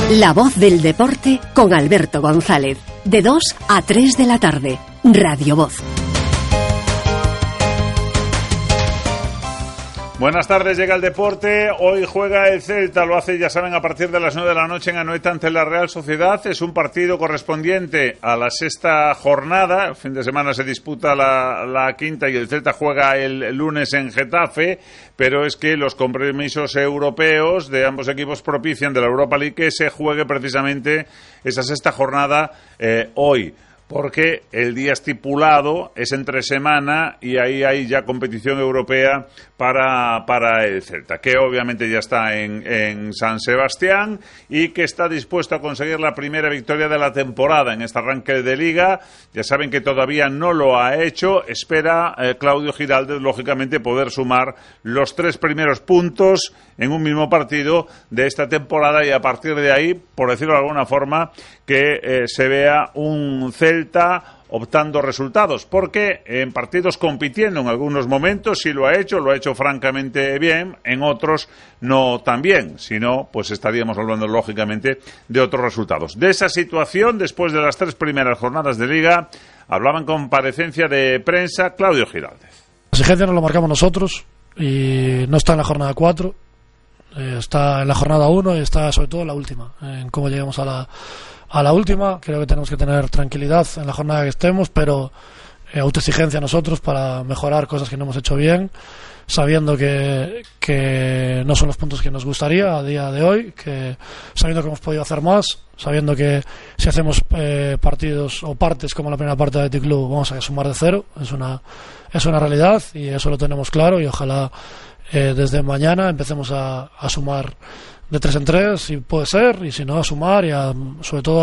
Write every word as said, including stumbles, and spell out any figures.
La voz del deporte con Alberto González. De dos a tres de la tarde. Radio Voz. Buenas tardes, llega el deporte. Hoy juega el Celta, lo hace, ya saben, a partir de las nueve de la noche en Anoeta ante la Real Sociedad. Es un partido correspondiente a la sexta jornada. El fin de semana se disputa la, la quinta y el Celta juega el, el lunes en Getafe. Pero es que los compromisos europeos de ambos equipos propician de la Europa League que se juegue precisamente esa sexta jornada eh, hoy. Porque el día estipulado es entre semana y ahí hay ya competición europea para, para el Celta, que obviamente ya está en, en San Sebastián y que está dispuesto a conseguir la primera victoria de la temporada en este arranque de Liga. Ya saben que todavía no lo ha hecho. Espera eh, Claudio Giraldez, lógicamente, poder sumar los tres primeros puntos en un mismo partido de esta temporada y a partir de ahí, por decirlo de alguna forma, que eh, se vea un Celta optando resultados, porque en partidos compitiendo en algunos momentos sí lo ha hecho, lo ha hecho francamente bien, en otros no tan bien, si no, pues estaríamos hablando lógicamente de otros resultados. De esa situación, después de las tres primeras jornadas de Liga, hablaba en comparecencia de prensa Claudio Giraldez. La exigencia nos lo marcamos nosotros y no está en la jornada cuatro, eh, está en la jornada uno y está sobre todo en la última, en cómo llegamos a la A la última. Creo que tenemos que tener tranquilidad en la jornada que estemos, pero eh, autoexigencia a nosotros para mejorar cosas que no hemos hecho bien, sabiendo que, que no son los puntos que nos gustaría a día de hoy, que sabiendo que hemos podido hacer más, sabiendo que si hacemos eh, partidos o partes como la primera parte de Athletic Club vamos a sumar de cero, es una, es una realidad y eso lo tenemos claro y ojalá eh, desde mañana empecemos a, a sumar de tres en tres, si puede ser, y si no, a sumar y a, sobre todo